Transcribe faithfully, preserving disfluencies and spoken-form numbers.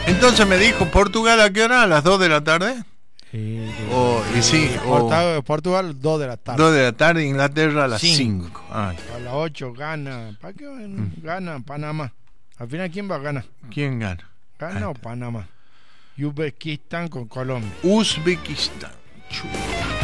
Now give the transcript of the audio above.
Entonces me dijo, ¿Portugal a qué hora? ¿A las dos de la tarde? Sí, Oh, y sí, oh. Portugal, Portugal, dos de la tarde. dos de la tarde, Inglaterra a las Cinco. cinco. Ay. A las ocho gana. ¿Para qué Mm. gana Panamá? Al final, ¿quién va a ganar? ¿Quién gana? ¿Gana o Panamá? Uzbekistán con Colombia. Uzbekistán. Chu.